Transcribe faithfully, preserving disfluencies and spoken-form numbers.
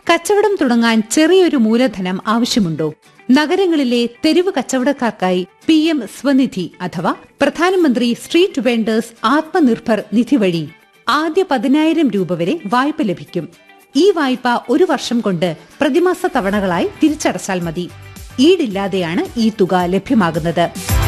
കച്ചവടം തുടങ്ങാൻ ചെറിയൊരു മൂലധനം ആവശ്യമുണ്ടോ? നഗരങ്ങളിലെ തെരുവ് കച്ചവടക്കാർക്കായി പി എം സ്വനിധി അഥവാ പ്രധാനമന്ത്രി സ്ട്രീറ്റ് വെൻഡേഴ്സ് ആത്മനിർഭർ നിധി വഴി ആദ്യ പതിനായിരം രൂപ വരെ വായ്പ ലഭിക്കും. ഈ വായ്പ ഒരു വർഷം കൊണ്ട് പ്രതിമാസ തവണകളായി തിരിച്ചടച്ചാൽ മതി. ഈടില്ലാതെയാണ് ഈ തുക ലഭ്യമാകുന്നത്.